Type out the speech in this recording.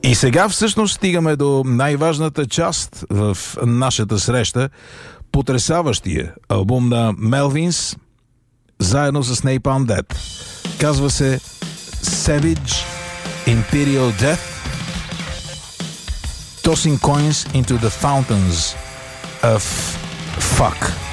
И сега всъщност стигаме до най-важната част в нашата среща. Потресаващия албум на Melvins заедно с Napalm Death. Казва се Savage Imperial Death, Tossing Coins into the Fountains of Fuck.